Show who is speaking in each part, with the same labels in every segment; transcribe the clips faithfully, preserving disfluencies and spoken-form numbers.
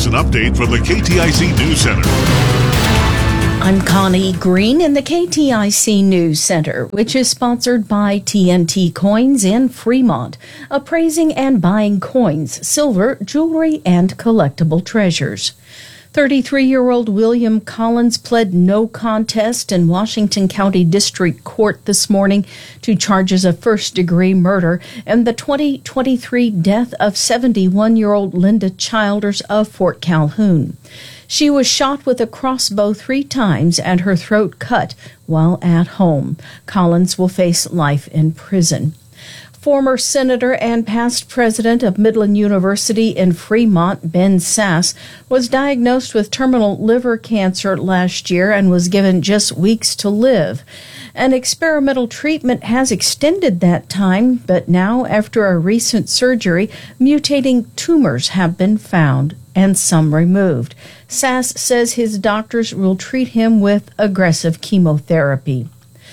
Speaker 1: Here's an update from the K T I C News Center.
Speaker 2: I'm Connie Green in the K T I C News Center, which is sponsored by T N T Coins in Fremont, appraising and buying coins, silver, jewelry, and collectible treasures. thirty-three-year-old William Collins pled no contest in Washington County District Court this morning to charges of first-degree murder and the twenty twenty-three death of seventy-one-year-old Linda Childers of Fort Calhoun. She was shot with a crossbow three times and her throat cut while at home. Collins will face life in prison. Former Senator and past president of Midland University in Fremont, Ben Sasse, was diagnosed with terminal liver cancer last year and was given just weeks to live. An experimental treatment has extended that time, but now, after a recent surgery, mutating tumors have been found and some removed. Sasse says his doctors will treat him with aggressive chemotherapy.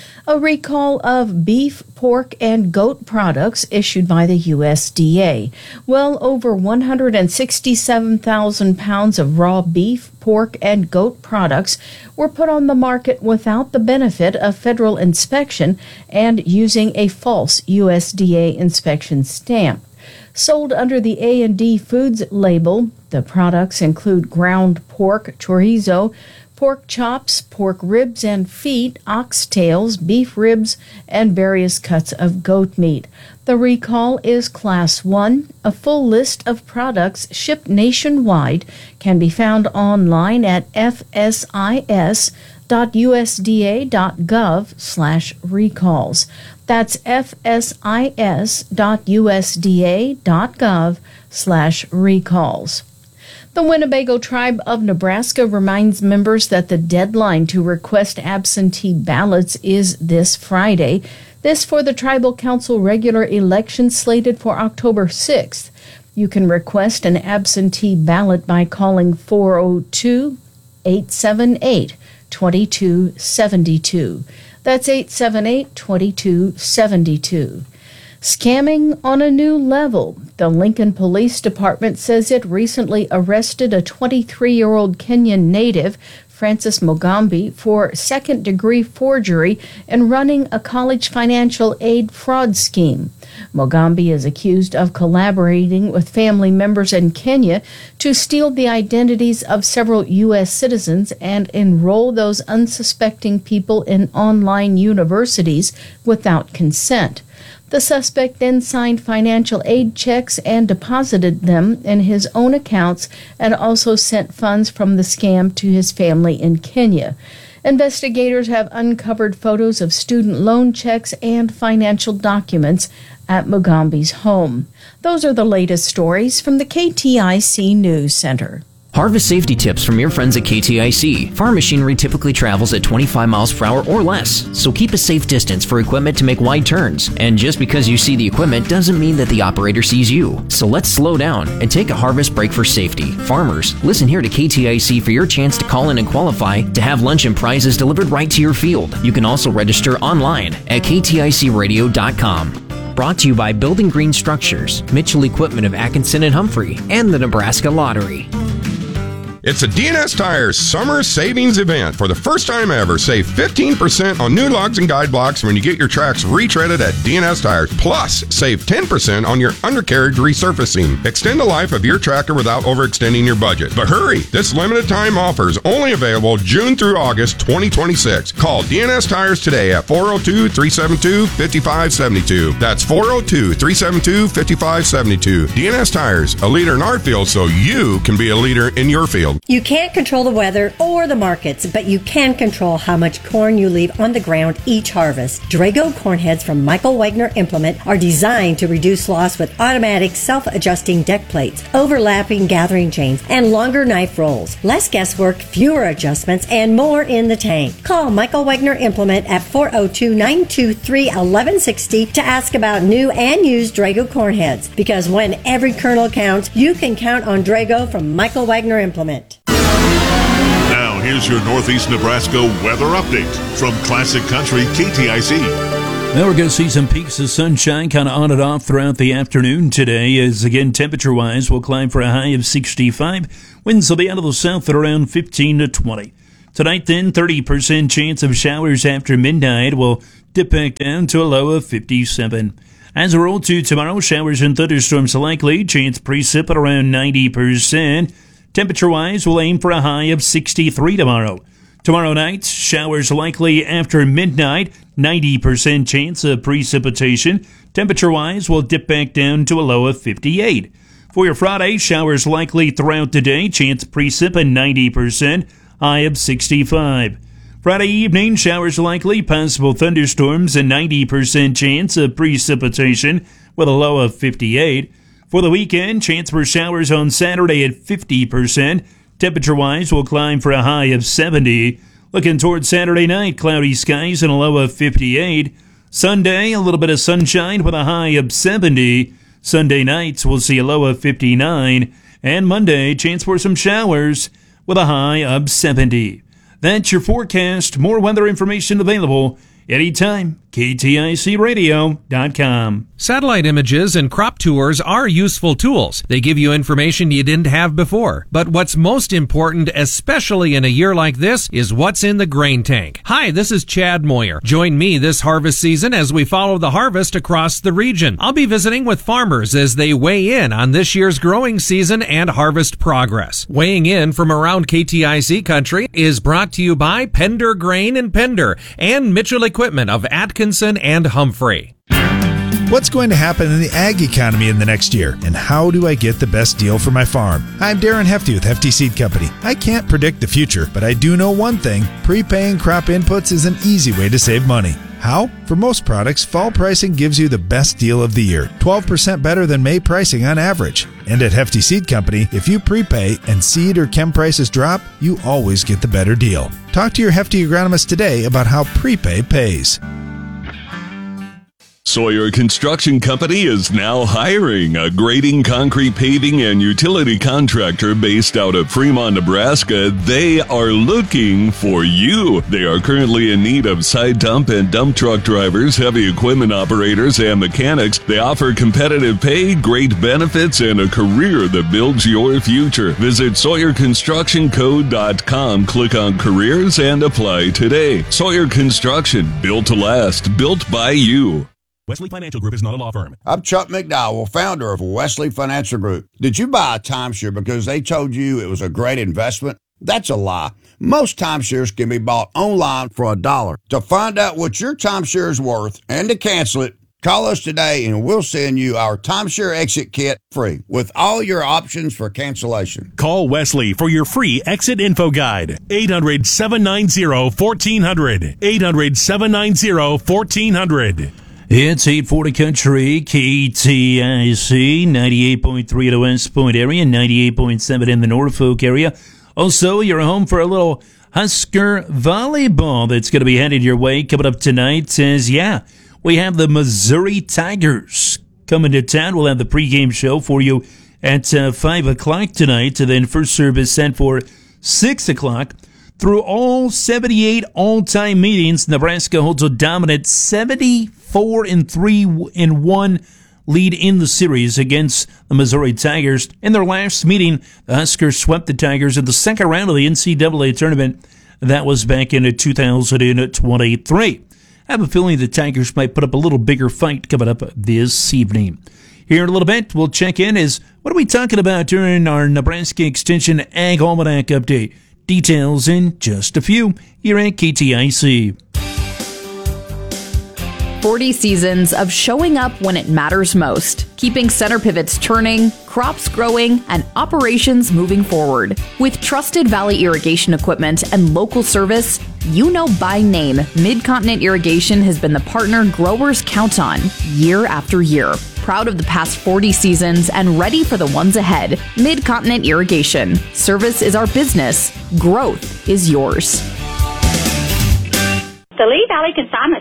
Speaker 2: A recall of beef, pork, and goat products issued by the U S D A. Well over one hundred sixty-seven thousand pounds of raw beef, pork, and goat products were put on the market without the benefit of federal inspection and using a false U S D A inspection stamp. Sold under the A and D Foods label, the products include ground pork, chorizo, pork chops, pork ribs and feet, oxtails, beef ribs, and various cuts of goat meat. The recall is Class one. A full list of products shipped nationwide can be found online at f s i s dot u s d a dot gov slash recalls. That's f s i s dot u s d a dot gov slash recalls. The Winnebago Tribe of Nebraska reminds members that the deadline to request absentee ballots is this Friday. This for the Tribal Council regular election slated for October sixth. You can request an absentee ballot by calling four oh two, eight seven eight, two two seven two. That's eight seven eight, two two seven two. Scamming on a new level. The Lincoln Police Department says it recently arrested a twenty-three-year-old Kenyan native, Francis Mugambi, for second-degree forgery and running a college financial aid fraud scheme. Mugambi is accused of collaborating with family members in Kenya to steal the identities of several U S citizens and enroll those unsuspecting people in online universities without consent. The suspect then signed financial aid checks and deposited them in his own accounts and also sent funds from the scam to his family in Kenya. Investigators have uncovered photos of student loan checks and financial documents at Mugambi's home. Those are the latest stories from the K T I C News Center.
Speaker 3: Harvest safety tips from your friends at K T I C. Farm machinery typically travels at twenty-five miles per hour or less, so keep a safe distance for equipment to make wide turns. And just because you see the equipment doesn't mean that the operator sees you. So let's slow down and take a harvest break for safety. Farmers, listen here to K T I C for your chance to call in and qualify to have lunch and prizes delivered right to your field. You can also register online at k t i c radio dot com. Brought to you by Building Green Structures, Mitchell Equipment of Atkinson and Humphrey, and the Nebraska Lottery.
Speaker 4: It's a D N S Tires Summer Savings Event. For the first time ever, save fifteen percent on new lugs and guide blocks when you get your tracks retreaded at D N S Tires. Plus, save ten percent on your undercarriage resurfacing. Extend the life of your tractor without overextending your budget. But hurry! This limited time offer is only available June through August twenty twenty-six. Call D N S Tires today at four oh two, three seven two, five five seven two. That's four oh two, three seven two, five five seven two. D N S Tires, a leader in our field so you can be a leader in your field.
Speaker 5: You can't control the weather or the markets, but you can control how much corn you leave on the ground each harvest. Drago corn heads from Michael Wagner Implement are designed to reduce loss with automatic self-adjusting deck plates, overlapping gathering chains, and longer knife rolls. Less guesswork, fewer adjustments, and more in the tank. Call Michael Wagner Implement at four oh two, nine two three, one one six oh to ask about new and used Drago corn heads. Because when every kernel counts, you can count on Drago from Michael Wagner Implement.
Speaker 1: Now, here's your Northeast Nebraska weather update from Classic Country K T I C.
Speaker 6: Now we're going to see some peaks of sunshine kind of on and off throughout the afternoon today, as again, temperature-wise, we'll climb for a high of sixty-five. Winds will be out of the south at around fifteen to twenty. Tonight, then, thirty percent chance of showers after midnight will dip back down to a low of fifty-seven. As we roll to tomorrow, showers and thunderstorms likely, chance precip at around ninety percent. Temperature-wise, we'll aim for a high of sixty-three tomorrow. Tomorrow night, showers likely after midnight, ninety percent chance of precipitation. Temperature-wise, we'll dip back down to a low of fifty-eight. For your Friday, showers likely throughout the day, chance precip at ninety percent, high of sixty-five. Friday evening, showers likely, possible thunderstorms, and ninety percent chance of precipitation with a low of fifty-eight. For the weekend, chance for showers on Saturday at fifty percent. Temperature-wise, we'll climb for a high of seventy. Looking towards Saturday night, cloudy skies and a low of fifty-eight. Sunday, a little bit of sunshine with a high of seventy. Sunday nights, we'll see a low of fifty-nine. And Monday, chance for some showers with a high of seventy. That's your forecast. More weather information available anytime. K T I C radio dot com.
Speaker 7: Satellite images and crop tours are useful tools. They give you information you didn't have before. But what's most important, especially in a year like this, is what's in the grain tank. Hi, this is Chad Moyer. Join me this harvest season as we follow the harvest across the region. I'll be visiting with farmers as they weigh in on this year's growing season and harvest progress. Weighing in from around K T I C country is brought to you by Pender Grain and Pender and Mitchell Equipment of Atkinson and Humphrey.
Speaker 8: What's going to happen in the ag economy in the next year, and how do I get the best deal for my farm? I'm Darren Hefty with Hefty Seed Company. I can't predict the future, but I do know one thing. Prepaying crop inputs is an easy way to save money. How? For most products, fall pricing gives you the best deal of the year, twelve percent better than May pricing on average. And at Hefty Seed Company, if you prepay and seed or chem prices drop, you always get the better deal. Talk to your Hefty agronomist today about how prepay pays.
Speaker 9: Sawyer Construction Company is now hiring a grading, concrete, paving, and utility contractor based out of Fremont, Nebraska. They are looking for you. They are currently in need of side dump and dump truck drivers, heavy equipment operators, and mechanics. They offer competitive pay, great benefits, and a career that builds your future. Visit Sawyer Construction Co dot com, click on careers, and apply today. Sawyer Construction, built to last, built by you.
Speaker 10: Wesley Financial Group is not a law firm.
Speaker 11: I'm Chuck McDowell, founder of Wesley Financial Group. Did you buy a timeshare because they told you it was a great investment? That's a lie. Most timeshares can be bought online for a dollar. To find out what your timeshare is worth and to cancel it, call us today and we'll send you our timeshare exit kit free with all your options for cancellation.
Speaker 10: Call Wesley for your free exit info guide. eight hundred, seven nine zero, one four zero zero. eight hundred, seven nine zero, one four zero zero.
Speaker 6: It's eight forty Country, K T I C, ninety-eight point three in the West Point area, ninety-eight point seven in the Norfolk area. Also, you're home for a little Husker volleyball that's going to be headed your way coming up tonight. Says, yeah, we have the Missouri Tigers coming to town. We'll have the pregame show for you at uh, five o'clock tonight, and then first service set for six o'clock. Through all seventy-eight all-time meetings, Nebraska holds a dominant seventy-four and three and one lead in the series against the Missouri Tigers. In their last meeting, the Huskers swept the Tigers in the second round of the N C double A tournament. That was back in two thousand twenty-three. I have a feeling the Tigers might put up a little bigger fight coming up this evening. Here in a little bit, we'll check in as what are we talking about during our Nebraska Extension Ag Almanac update. Details in just a few here at K T I C.
Speaker 12: forty seasons of showing up when it matters most, keeping center pivots turning, crops growing, and operations moving forward. With trusted Valley Irrigation equipment and local service, you know by name, Mid-Continent Irrigation has been the partner growers count on year after year. Proud of the past forty seasons and ready for the ones ahead. Mid-Continent Irrigation. Service is our business. Growth is yours.
Speaker 13: The Lee Valley Consignment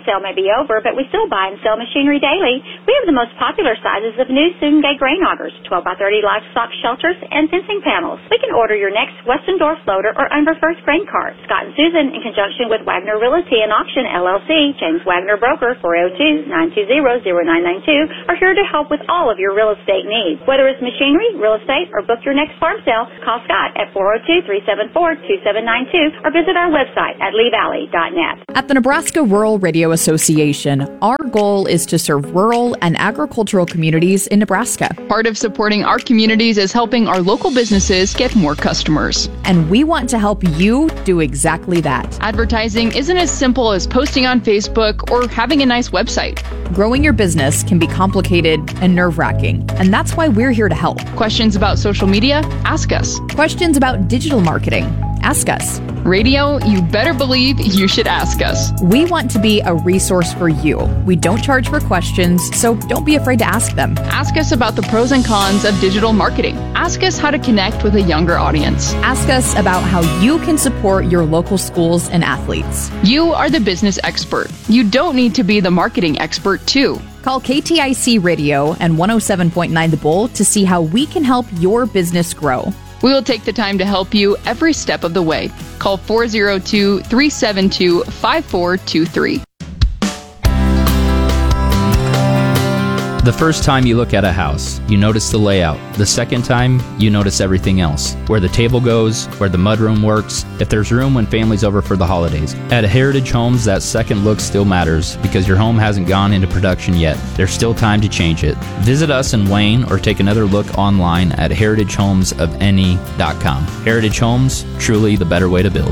Speaker 13: sale may be over, but we still buy and sell machinery daily. We have the most popular sizes of new Sungay grain augers, twelve by thirty livestock shelters, and fencing panels. We can order your next Western Door floater or Unverfirst grain cart. Scott and Susan, in conjunction with Wagner Realty and Auction, L L C, James Wagner Broker, four oh two, nine two zero, zero nine nine two, are here to help with all of your real estate needs. Whether it's machinery, real estate, or book your next farm sale, call Scott at four oh two, three seven four, two seven nine two or visit our website at lee valley dot net.
Speaker 12: At the Nebraska Rural Radio Association, our goal is to serve rural and agricultural communities in Nebraska.
Speaker 14: Part of supporting our communities is helping our local businesses get more customers.
Speaker 12: And we want to help you do exactly that.
Speaker 14: Advertising isn't as simple as posting on Facebook or having a nice website.
Speaker 12: Growing your business can be complicated and nerve-wracking, and that's why we're here to help.
Speaker 14: Questions about social media? Ask us.
Speaker 12: Questions about digital marketing? Ask us.
Speaker 14: Radio, you better believe you should ask us.
Speaker 12: We want to be a resource for you. We don't charge for questions, so don't be afraid to ask them.
Speaker 14: Ask us about the pros and cons of digital marketing. Ask us how to connect with a younger audience.
Speaker 12: Ask us about how you can support your local schools and athletes.
Speaker 14: You are the business expert. You don't need to be the marketing expert, too.
Speaker 12: Call K T I C Radio and one oh seven point nine The Bull to see how we can help your business grow.
Speaker 14: We will take the time to help you every step of the way. Call four oh two, three seven two, five four two three.
Speaker 15: The first time you look at a house, you notice the layout. The second time, you notice everything else. Where the table goes, where the mudroom works, if there's room when family's over for the holidays. At Heritage Homes, that second look still matters because your home hasn't gone into production yet. There's still time to change it. Visit us in Wayne or take another look online at heritage homes of n e dot com. Heritage Homes, truly the better way to build.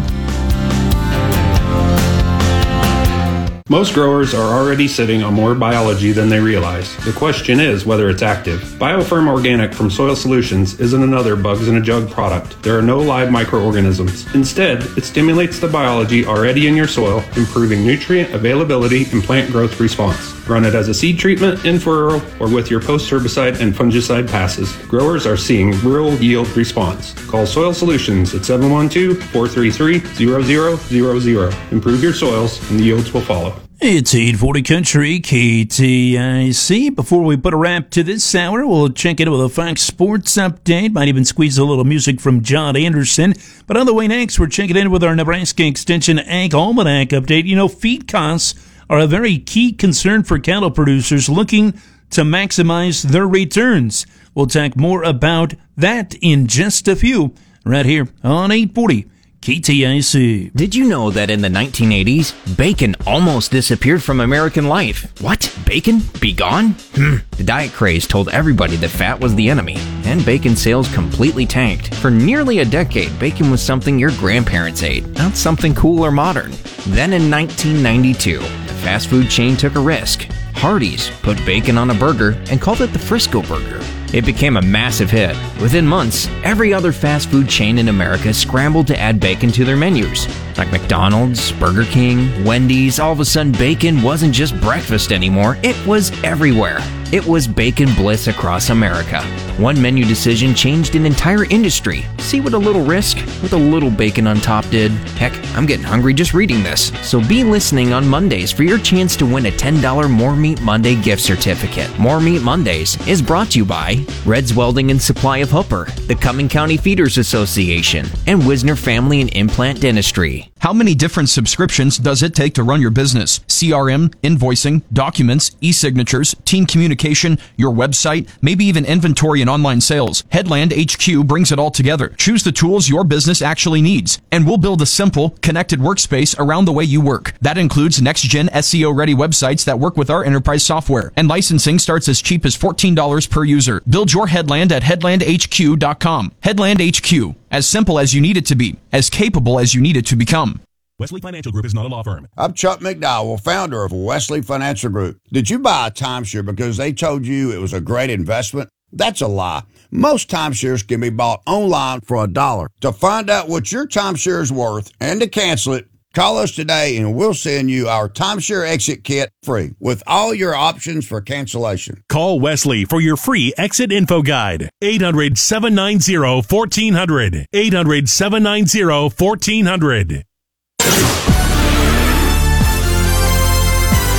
Speaker 16: Most growers are already sitting on more biology than they realize. The question is whether it's active. BioFirm Organic from Soil Solutions isn't another bugs in a jug product. There are no live microorganisms. Instead, it stimulates the biology already in your soil, improving nutrient availability and plant growth response. Run it as a seed treatment, in furrow, or with your post-herbicide and fungicide passes. Growers are seeing real yield response. Call Soil Solutions at seven one two, four three three, zero zero zero zero. Improve your soils and the yields will follow.
Speaker 6: It's eight forty Country, K T I C. Before we put a wrap to this hour, we'll check in with a Fox Sports update. Might even squeeze a little music from John Anderson. But on the way next, we're checking in with our Nebraska Extension Ag Almanac update. You know, feed costs are a very key concern for cattle producers looking to maximize their returns. We'll talk more about that in just a few, right here on eight forty K T I C.
Speaker 3: Did you know that in the nineteen eighties, bacon almost disappeared from American life? What? Bacon? Be gone? Hmm. The diet craze told everybody that fat was the enemy, and bacon sales completely tanked. For nearly a decade, bacon was something your grandparents ate, not something cool or modern. Then in nineteen ninety-two, the fast food chain took a risk. Hardee's put bacon on a burger and called it the Frisco Burger. It became a massive hit. Within months, every other fast food chain in America scrambled to add bacon to their menus. Like McDonald's, Burger King, Wendy's, all of a sudden bacon wasn't just breakfast anymore, it was everywhere. It was bacon bliss across America. One menu decision changed an entire industry. See what a little risk with a little bacon on top did? Heck, I'm getting hungry just reading this. So be listening on Mondays for your chance to win a ten dollars More Meat Monday gift certificate. More Meat Mondays is brought to you by Red's Welding and Supply of Hooper, the Cumming County Feeders Association, and Wisner Family and Implant Dentistry.
Speaker 17: How many different subscriptions does it take to run your business? C R M, invoicing, documents, e-signatures, team communication, your website, maybe even inventory and online sales. Headland H Q brings it all together. Choose the tools your business actually needs, and we'll build a simple, connected workspace around the way you work. That includes next-gen S E O-ready websites that work with our enterprise software, and licensing starts as cheap as fourteen dollars per user. Build your Headland at headland h q dot com. Headland H Q. As simple as you need it to be. As capable as you need it to become.
Speaker 10: Wesley Financial Group is not a law firm.
Speaker 11: I'm Chuck McDowell, founder of Wesley Financial Group. Did you buy a timeshare because they told you it was a great investment? That's a lie. Most timeshares can be bought online for a dollar. To find out what your timeshare is worth and to cancel it, call us today and we'll send you our timeshare exit kit free with all your options for cancellation.
Speaker 10: Call Wesley for your free exit info guide. eight hundred, seven nine zero, one four zero zero. eight hundred, seven nine zero, one four zero zero.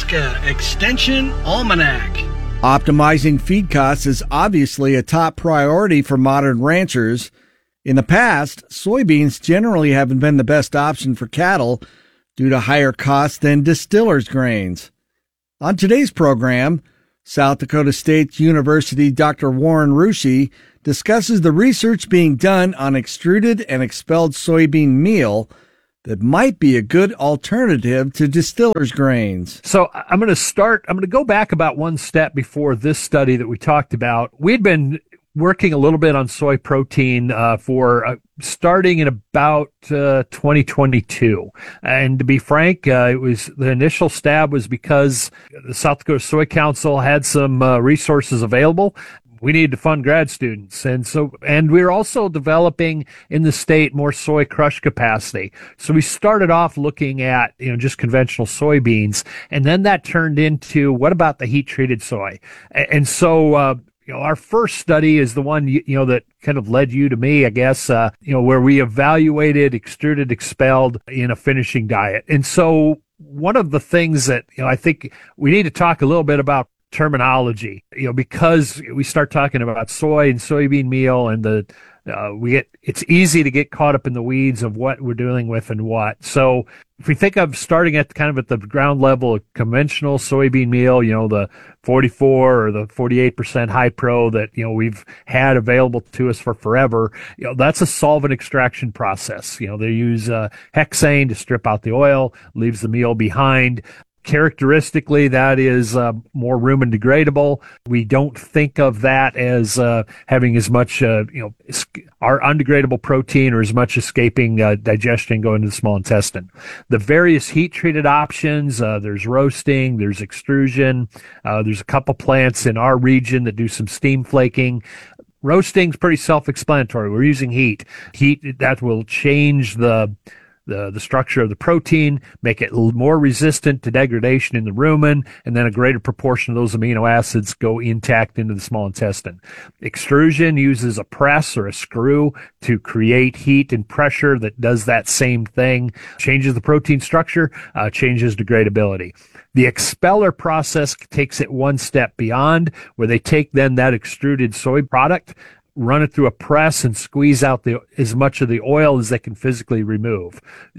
Speaker 18: Nebraska Extension Almanac.
Speaker 19: Optimizing feed costs is obviously a top priority for modern ranchers. In the past, soybeans generally haven't been the best option for cattle due to higher costs than distillers' grains. On today's program, South Dakota State University Doctor Warren Rusche discusses the research being done on extruded and expelled soybean meal that might be a good alternative to distillers' grains.
Speaker 20: So I'm going to start, I'm going to go back about one step before this study that we talked about. We'd been working a little bit on soy protein uh, for uh, starting in about uh, twenty twenty-two. And to be frank, uh, it was the initial stab was because the South Dakota Soy Council had some uh, resources available. We needed to fund grad students. And so, and we we're also developing in the state more soy crush capacity. So we started off looking at, you know, just conventional soybeans. And then that turned into, what about the heat treated soy? And so, uh, you know, our first study is the one, you, you know, that kind of led you to me, I guess, uh, you know, where we evaluated extruded, expelled in a finishing diet. And so one of the things that, you know, I think we need to talk a little bit about terminology, you know, because we start talking about soy and soybean meal and the, uh, we get, it's easy to get caught up in the weeds of what we're dealing with and what. So if we think of starting at kind of at the ground level of conventional soybean meal, you know, the forty-four or the forty-eight percent high pro that, you know, we've had available to us for forever, you know, that's a solvent extraction process. You know, they use, uh, hexane to strip out the oil, leaves the meal behind. Characteristically, that is uh, more rumen degradable. We don't think of that as uh, having as much, uh, you know, our undegradable protein or as much escaping uh, digestion going to the small intestine. The various heat-treated options, uh, there's roasting, there's extrusion, uh, there's a couple plants in our region that do some steam flaking. Roasting's pretty self-explanatory. We're using heat. Heat, that will change the the the structure of the protein, make it more resistant to degradation in the rumen, and then a greater proportion of those amino acids go intact into the small intestine. Extrusion uses a press or a screw to create heat and pressure that does that same thing, changes the protein structure, uh, changes degradability. The expeller process takes it one step beyond, where they take then that extruded soy product, run it through a press and squeeze out the as much of the oil as they can physically remove.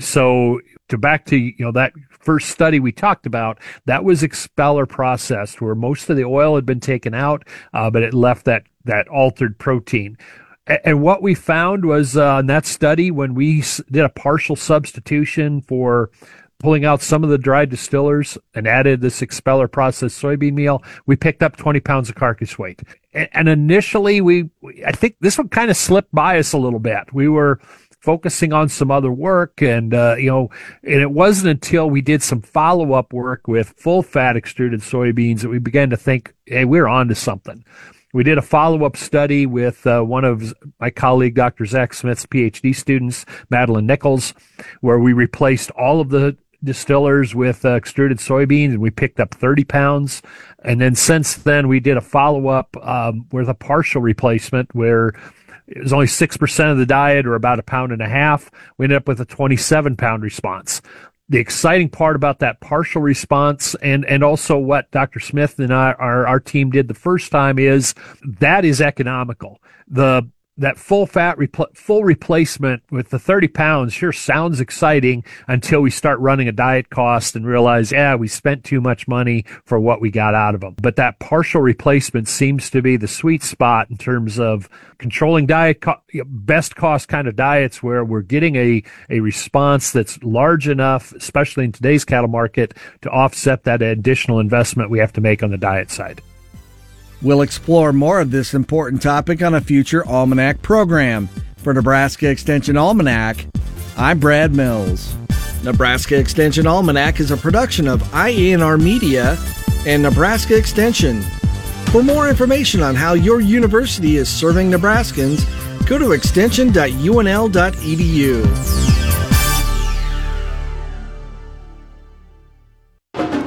Speaker 20: So to back to, you know, that first study we talked about, that was expeller processed, where most of the oil had been taken out, uh, but it left that, that altered protein. And what we found was uh, in that study, when we did a partial substitution for pulling out some of the dried distillers and added this expeller processed soybean meal, we picked up twenty pounds of carcass weight. And initially, we, I think this one kind of slipped by us a little bit. We were focusing on some other work, and, uh, you know, and it wasn't until we did some follow-up work with full-fat extruded soybeans that we began to think, hey, we're on to something. We did a follow-up study with uh, one of my colleague, Doctor Zach Smith's PhD students, Madeline Nichols, where we replaced all of the distillers with uh, extruded soybeans, and we picked up thirty pounds. And then since then, we did a follow-up um, with a partial replacement where it was only six percent of the diet, or about a pound and a half. We ended up with a twenty-seven pound response. The exciting part about that partial response, and, and also what Doctor Smith and I, our, our team did the first time, is that is economical. The That full fat, repl- full replacement with the thirty pounds sure sounds exciting until we start running a diet cost and realize, yeah, we spent too much money for what we got out of them. But that partial replacement seems to be the sweet spot in terms of controlling diet, co- best cost kind of diets, where we're getting a, a response that's large enough, especially in today's cattle market, to offset that additional investment we have to make on the diet side.
Speaker 19: We'll explore more of this important topic on a future Almanac program. For Nebraska Extension Almanac, I'm Brad Mills. Nebraska Extension Almanac is a production of I A N R Media and Nebraska Extension. For more information on how your university is serving Nebraskans, go to extension dot u n l dot e d u.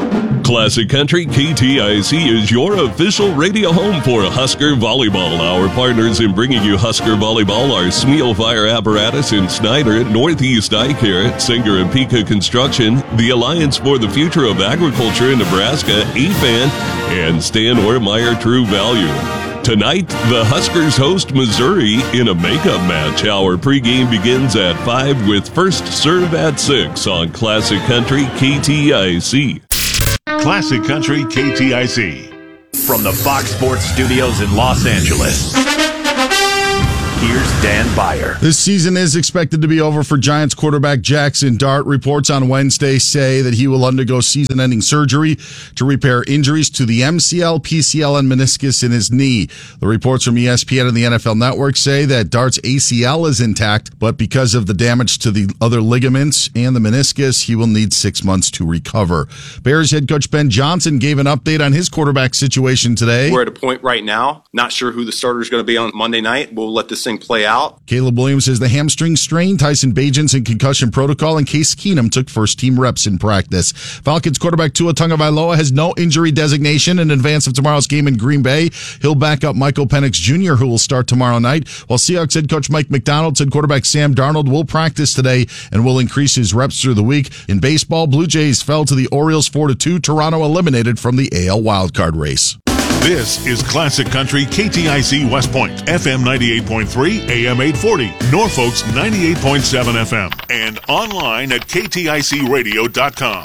Speaker 9: Classic Country K T I C is your official radio home for Husker Volleyball. Our partners in bringing you Husker Volleyball are Smeal Fire Apparatus in Snyder, Northeast Eye Care, Singer and Pika Construction, the Alliance for the Future of Agriculture in Nebraska, A F A N, and Stan Ormeyer True Value. Tonight, the Huskers host Missouri in a makeup match. Our pregame begins at five with first serve at six on Classic Country K T I C.
Speaker 1: Classic Country K T I C.
Speaker 21: From the Fox Sports Studios in Los Angeles, here's Dan Byer.
Speaker 22: This season is expected to be over for Giants quarterback Jackson Dart. Reports on Wednesday say that he will undergo season-ending surgery to repair injuries to the M C L, P C L, and meniscus in his knee. The reports from E S P N and the N F L Network say that Dart's A C L is intact, but because of the damage to the other ligaments and the meniscus, he will need six months to recover. Bears head coach Ben Johnson gave an update on his quarterback situation today.
Speaker 23: We're at a point right now, not sure who the starter is going to be on Monday night. We'll let this thing play out.
Speaker 22: Caleb Williams has the hamstring strain, Tyson Bagent's in concussion protocol, and Case Keenum took first-team reps in practice. Falcons quarterback Tua Tagovailoa has no injury designation in advance of tomorrow's game in Green Bay. He'll back up Michael Penix Junior, who will start tomorrow night, while Seahawks head coach Mike McDonald said quarterback Sam Darnold will practice today and will increase his reps through the week. In baseball, Blue Jays fell to the Orioles four to two. Toronto eliminated from the A L wildcard race.
Speaker 1: This is Classic Country K T I C West Point, F M ninety-eight point three, A M eight forty, Norfolk's ninety-eight point seven F M, and online at K T I C radio dot com.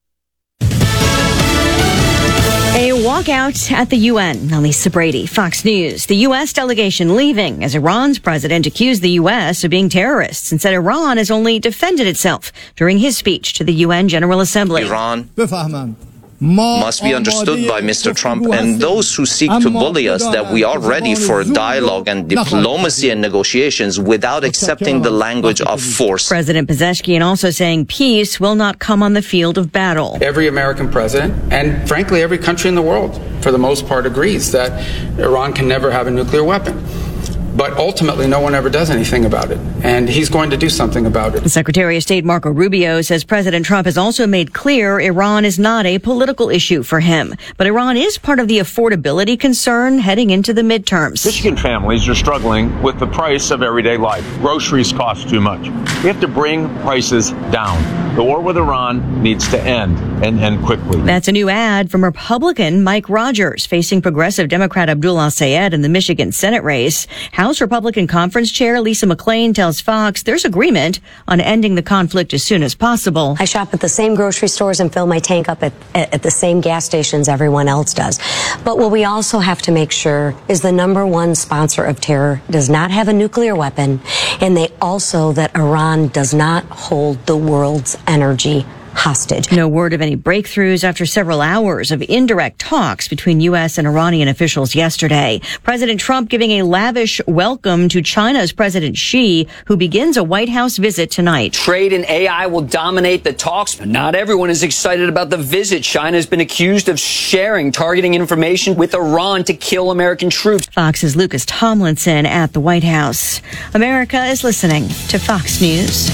Speaker 24: A walkout at the U N. Lisa Brady, Fox News. The U S delegation leaving as Iran's president accused the U S of being terrorists and said Iran has only defended itself during his speech to the U N General Assembly.
Speaker 25: Iran must be understood by Mister Trump and those who seek to bully us that we are ready for dialogue and diplomacy and negotiations without accepting the language of force.
Speaker 24: President Pezeshkian also saying peace will not come on the field of battle.
Speaker 26: Every American president, and frankly every country in the world, for the most part, agrees that Iran can never have a nuclear weapon. But ultimately, no one ever does anything about it. And he's going to do something about it.
Speaker 24: The Secretary of State Marco Rubio says President Trump has also made clear Iran is not a political issue for him. But Iran is part of the affordability concern heading into the midterms.
Speaker 27: Michigan families are struggling with the price of everyday life. Groceries cost too much. We have to bring prices down. The war with Iran needs to end, and end quickly.
Speaker 24: That's a new ad from Republican Mike Rogers facing progressive Democrat Abdullah Sayed in the Michigan Senate race. House Republican Conference Chair Lisa McClain tells Fox there's agreement on ending the conflict as soon as possible.
Speaker 28: I shop at the same grocery stores and fill my tank up at, at the same gas stations everyone else does. But what we also have to make sure is the number one sponsor of terror does not have a nuclear weapon, and they also that Iran does not hold the world's energy hostage.
Speaker 24: No word of any breakthroughs after several hours of indirect talks between U S and Iranian officials yesterday. President Trump giving a lavish welcome to China's President Xi, who begins a White House visit tonight.
Speaker 29: Trade and A I will dominate the talks, but not everyone is excited about the visit. China has been accused of sharing targeting information with Iran to kill American troops.
Speaker 24: Fox's Lucas Tomlinson at the White House. America is listening to Fox News.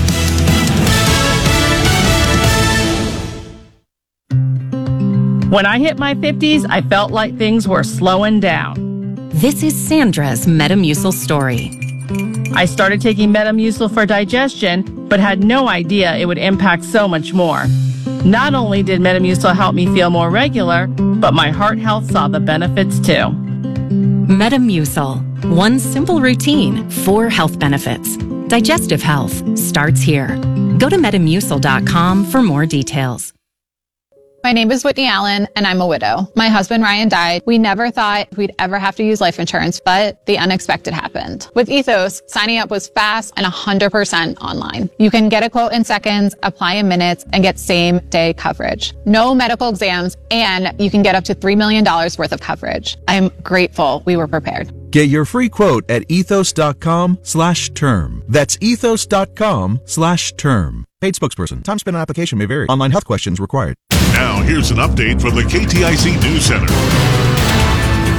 Speaker 30: When I hit my fifties, I felt like things were slowing down.
Speaker 31: This is Sandra's Metamucil story.
Speaker 30: I started taking Metamucil for digestion, but had no idea it would impact so much more. Not only did Metamucil help me feel more regular, but my heart health saw the benefits too.
Speaker 31: Metamucil. One simple routine, four health benefits. Digestive health starts here. Go to metamucil dot com for more details.
Speaker 32: My name is Whitney Allen, and I'm a widow. My husband, Ryan, died. We never thought we'd ever have to use life insurance, but the unexpected happened. With Ethos, signing up was fast and one hundred percent online. You can get a quote in seconds, apply in minutes, and get same-day coverage. No medical exams, and you can get up to three million dollars worth of coverage. I'm grateful we were prepared.
Speaker 33: Get your free quote at ethos dot com slash term. That's ethos dot com slash term. Paid spokesperson. Time spent on application may vary. Online health questions required.
Speaker 1: Now, here's an update from the K T I C News Center.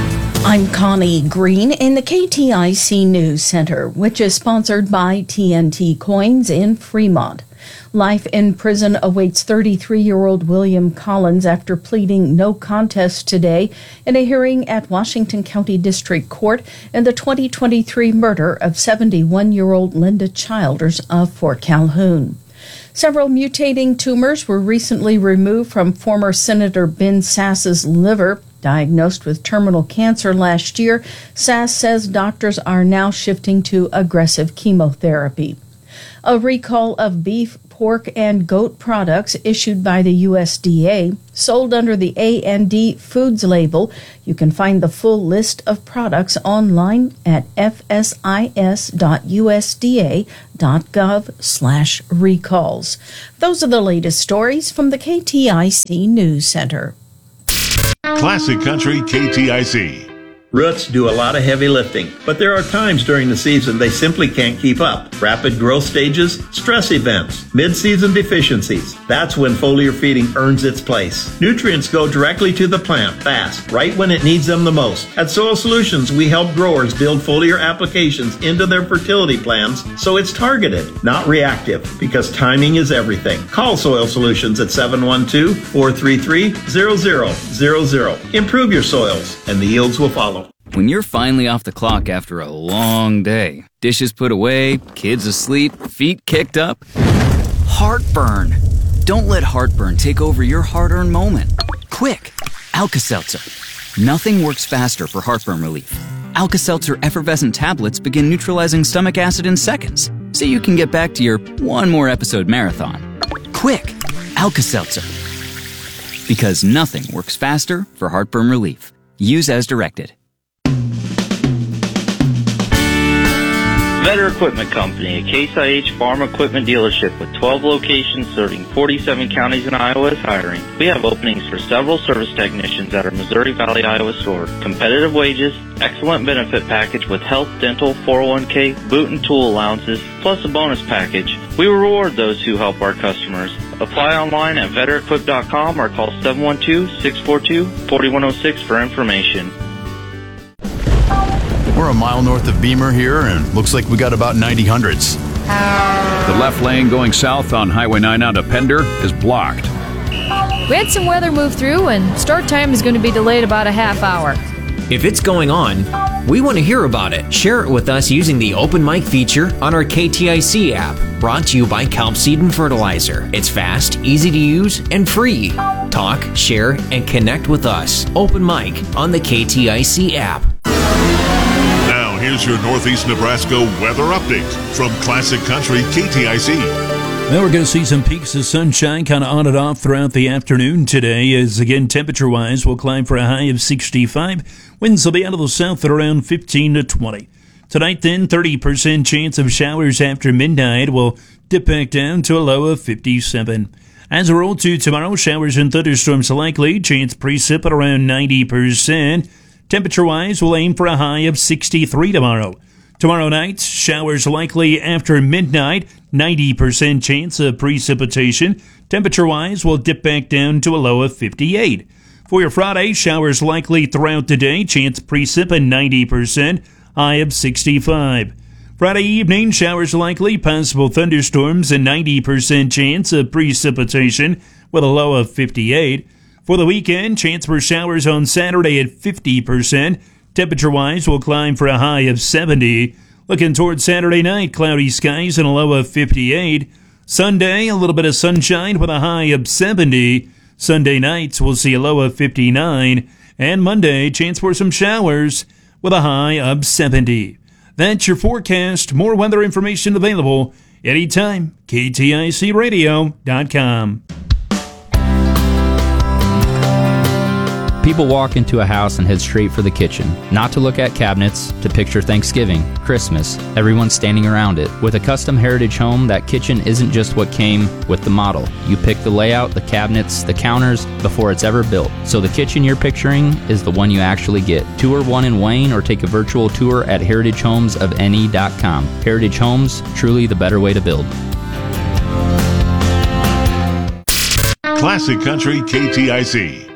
Speaker 2: I'm Connie Green in the K T I C News Center, which is sponsored by T N T Coins in Fremont. Life in prison awaits thirty-three-year-old William Collins after pleading no contest today in a hearing at Washington County District Court in the twenty twenty-three murder of seventy-one-year-old Linda Childers of Fort Calhoun. Several mutating tumors were recently removed from former Senator Ben Sass's liver. Diagnosed with terminal cancer last year, Sass says doctors are now shifting to aggressive chemotherapy. A recall of beef, pork, and goat products issued by the U S D A, sold under the A and D Foods label. You can find the full list of products online at f s i s dot u s d a dot gov slash recalls. Those are the latest stories from the K T I C News Center.
Speaker 1: Classic Country K T I C.
Speaker 3: Roots do a lot of heavy lifting, but there are times during the season they simply can't keep up. Rapid growth stages, stress events, mid-season deficiencies. That's when foliar feeding earns its place. Nutrients go directly to the plant fast, right when it needs them the most. At Soil Solutions, we help growers build foliar applications into their fertility plans so it's targeted, not reactive, because timing is everything. Call Soil Solutions at seven one two, four three three, zero zero zero zero. Improve your soils, and the yields will follow.
Speaker 4: When you're finally off the clock after a long day, dishes put away, kids asleep, feet kicked up, heartburn. Don't let heartburn take over your hard-earned moment. Quick, Alka-Seltzer. Nothing works faster for heartburn relief. Alka-Seltzer effervescent tablets begin neutralizing stomach acid in seconds, so you can get back to your one more episode marathon. Quick, Alka-Seltzer. Because nothing works faster for heartburn relief. Use as directed.
Speaker 5: Vetter Equipment Company, a Case I H farm equipment dealership with twelve locations serving forty-seven counties in Iowa is hiring. We have openings for several service technicians at our Missouri Valley, Iowa store. Competitive wages, excellent benefit package with health, dental, four oh one k, boot and tool allowances, plus a bonus package. We reward those who help our customers. Apply online at vetter equip dot com or call seven one two, six four two, four one zero six for information.
Speaker 6: We're a mile north of Beamer here, and looks like we got about ninety hundreds.
Speaker 7: The left lane going south on Highway nine out of Pender is blocked.
Speaker 8: We had some weather move through, and start time is going to be delayed about a half hour.
Speaker 12: If it's going on, we want to hear about it. Share it with us using the open mic feature on our K T I C app, brought to you by Kelp Seed and Fertilizer. It's fast, easy to use, and free. Talk, share, and connect with us. Open mic on the K T I C app.
Speaker 1: Now, here's your Northeast Nebraska weather update from Classic Country K T I C.
Speaker 13: Well, we're going to see some peaks of sunshine kind of on and off throughout the afternoon today, as again, temperature-wise, we'll climb for a high of sixty-five. Winds will be out of the south at around fifteen to twenty. Tonight, then, thirty percent chance of showers after midnight will dip back down to a low of fifty-seven. As we roll to tomorrow, showers and thunderstorms likely, chance precip at around ninety percent. Temperature-wise, we'll aim for a high of sixty-three tomorrow. Tomorrow night, showers likely after midnight, ninety percent chance of precipitation. Temperature-wise, we'll dip back down to a low of fifty-eight. For your Friday, showers likely throughout the day, chance precip at ninety percent, high of sixty-five. Friday evening, showers likely, possible thunderstorms, and ninety percent chance of precipitation with a low of fifty-eight. For the weekend, chance for showers on Saturday at fifty percent. Temperature-wise, will climb for a high of seventy. Looking towards Saturday night, cloudy skies and a low of fifty-eight. Sunday, a little bit of sunshine with a high of seventy. Sunday nights, we'll see a low of fifty-nine. And Monday, chance for some showers with a high of seventy. That's your forecast. More weather information available anytime. K T I C radio dot com.
Speaker 14: People walk into a house and head straight for the kitchen, not to look at cabinets, to picture Thanksgiving, Christmas, everyone standing around it. With a custom Heritage home, that kitchen isn't just what came with the model. You pick the layout, the cabinets, the counters before it's ever built. So the kitchen you're picturing is the one you actually get. Tour one in Wayne or take a virtual tour at heritage homes of n e dot com. Heritage Homes, truly the better way to build.
Speaker 1: Classic Country K T I C.